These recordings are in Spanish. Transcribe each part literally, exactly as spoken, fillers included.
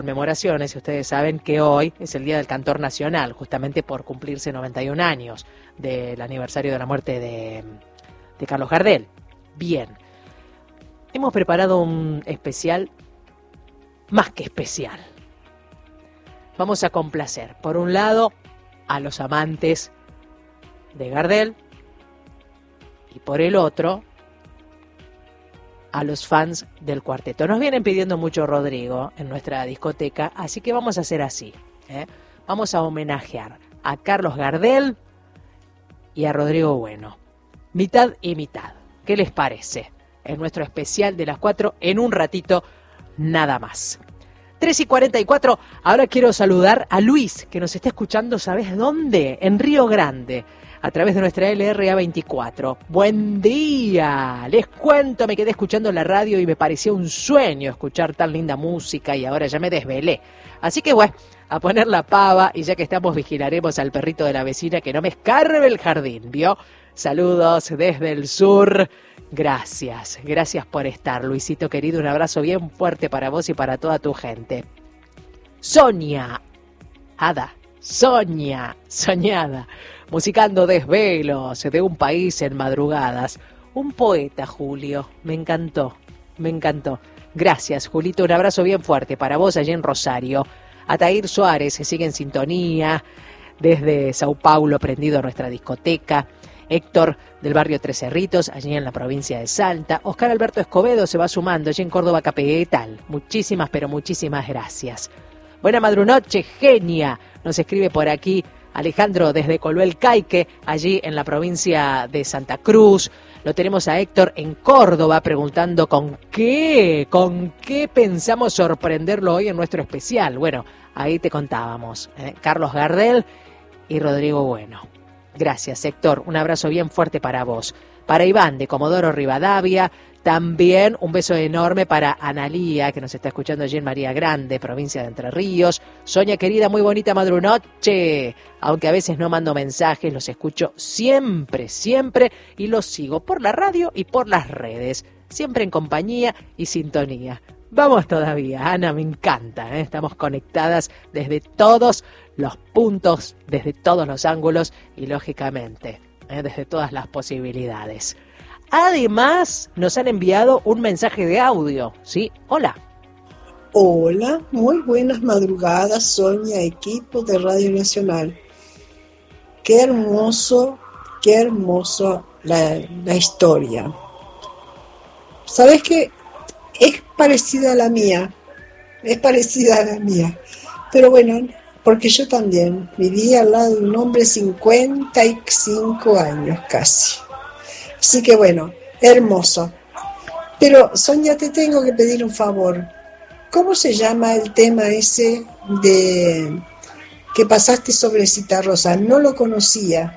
Conmemoraciones, y ustedes saben que hoy es el Día del Cantor Nacional, justamente por cumplirse noventa y un años del aniversario de la muerte de, de Carlos Gardel. Bien, hemos preparado un especial más que especial. Vamos a complacer, por un lado, a los amantes de Gardel y por el otro, a los fans del cuarteto. Nos vienen pidiendo mucho Rodrigo en nuestra discoteca, así que vamos a hacer así, ¿eh? Vamos a homenajear a Carlos Gardel y a Rodrigo Bueno. Mitad y mitad. ¿Qué les parece? En nuestro especial de las cuatro, en un ratito nada más. tres y cuarenta y cuatro, ahora quiero saludar a Luis, que nos está escuchando, ¿sabes dónde? En Río Grande, a través de nuestra L R A veinticuatro. ¡Buen día! Les cuento, me quedé escuchando la radio y me pareció un sueño escuchar tan linda música y ahora ya me desvelé. Así que bueno, a poner la pava y ya que estamos vigilaremos al perrito de la vecina que no me escarbe el jardín, ¿vio? Saludos desde el sur. Gracias, gracias por estar, Luisito querido. Un abrazo bien fuerte para vos y para toda tu gente. Sonia, Ada, Sonia, soñada, musicando desvelos de un país en madrugadas. Un poeta, Julio, me encantó, me encantó. Gracias, Julito, un abrazo bien fuerte para vos allí en Rosario. Atair Suárez se sigue en sintonía desde Sao Paulo, prendido a nuestra discoteca. Héctor del barrio Tres Cerritos, allí en la provincia de Salta. Oscar Alberto Escobedo se va sumando, allí en Córdoba Capital. Muchísimas, pero muchísimas gracias. Buena madrunoche, genia. Nos escribe por aquí Alejandro desde Coluel Caique, allí en la provincia de Santa Cruz. Lo tenemos a Héctor en Córdoba preguntando con qué, con qué pensamos sorprenderlo hoy en nuestro especial. Bueno, ahí te contábamos, ¿eh? Carlos Gardel y Rodrigo Bueno. Gracias, Héctor. Un abrazo bien fuerte para vos. Para Iván de Comodoro Rivadavia, también un beso enorme para Analía, que nos está escuchando allí en María Grande, provincia de Entre Ríos. Sonia querida, muy bonita madrunoche. Aunque a veces no mando mensajes, los escucho siempre, siempre y los sigo por la radio y por las redes. Siempre en compañía y sintonía. Vamos todavía, Ana, me encanta, ¿eh? Estamos conectadas desde todos los puntos, desde todos los ángulos y lógicamente, ¿eh? Desde todas las posibilidades. Además, nos han enviado un mensaje de audio, ¿sí? Hola. Hola, muy buenas madrugadas, Sonia, equipo de Radio Nacional. Qué hermoso, qué hermoso la, la historia. ¿Sabes qué? Es parecida a la mía, es parecida a la mía, pero bueno, porque yo también viví al lado de un hombre cincuenta y cinco años casi, así que bueno, hermoso. Pero Sonia, te tengo que pedir un favor, ¿cómo se llama el tema ese de que pasaste sobre Citarrosa? No lo conocía,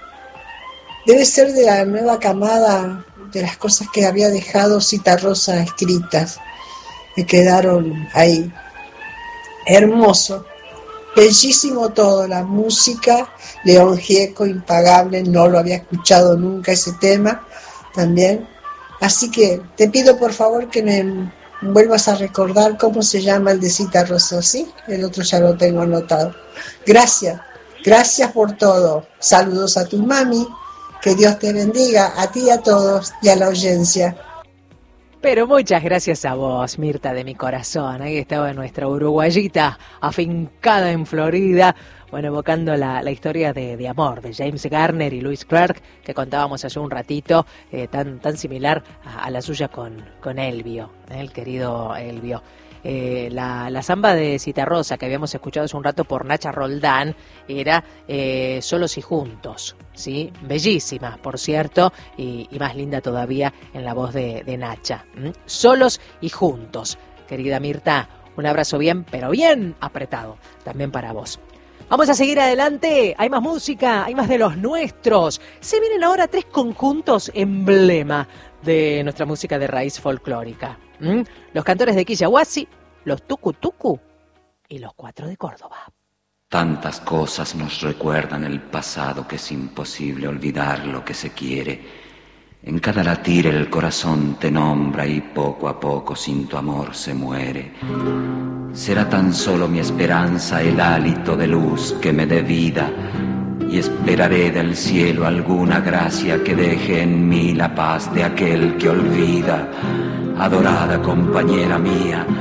debe ser de la nueva camada, de las cosas que había dejado Citarrosa escritas, me quedaron ahí. Hermoso, bellísimo todo, la música, León Gieco, impagable, no lo había escuchado nunca ese tema también. Así que te pido por favor que me vuelvas a recordar cómo se llama el de Citarrosa, ¿sí? El otro ya lo tengo anotado. Gracias, gracias por todo. Saludos a tu mami. Que Dios te bendiga, a ti y a todos, y a la audiencia. Pero muchas gracias a vos, Mirta de mi corazón. Ahí estaba nuestra uruguayita, afincada en Florida, bueno, evocando la, la historia de, de amor de James Garner y Louise Clark, que contábamos hace un ratito, eh, tan, tan similar a, a la suya con, con Elvio, eh, el querido Elvio. Eh, la, la samba de Citarrosa que habíamos escuchado hace un rato por Nacha Roldán era eh, Solos y Juntos, ¿sí? Bellísima, por cierto, y, y más linda todavía en la voz de, de Nacha. ¿Mm? Solos y Juntos. Querida Mirta, un abrazo bien, pero bien apretado, también para vos. Vamos a seguir adelante, hay más música, hay más de los nuestros. Se vienen ahora tres conjuntos emblema de nuestra música de raíz folclórica. ¿Mm? Los cantores de Quillahuasi, los Tucu Tucu y los Cuatro de Córdoba. Tantas cosas nos recuerdan el pasado que es imposible olvidar lo que se quiere. En cada latir el corazón te nombra y poco a poco sin tu amor se muere. Será tan solo mi esperanza el hálito de luz que me dé vida, y esperaré del cielo alguna gracia que deje en mí la paz de aquel que olvida. Adorada compañera mía,